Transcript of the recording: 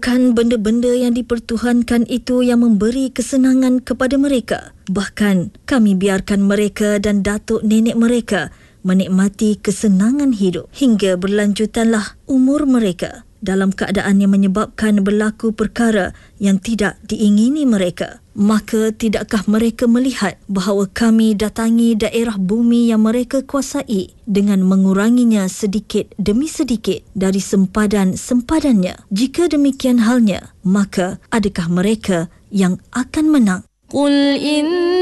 Bukan benda-benda yang dipertuhankan itu yang memberi kesenangan kepada mereka. Bahkan kami biarkan mereka dan datuk nenek mereka menikmati kesenangan hidup hingga berlanjutanlah umur mereka dalam keadaan yang menyebabkan berlaku perkara yang tidak diingini mereka. Maka tidakkah mereka melihat bahawa kami datangi daerah bumi yang mereka kuasai dengan menguranginya sedikit demi sedikit dari sempadan-sempadannya? Jika demikian halnya, maka adakah mereka yang akan menang? Qul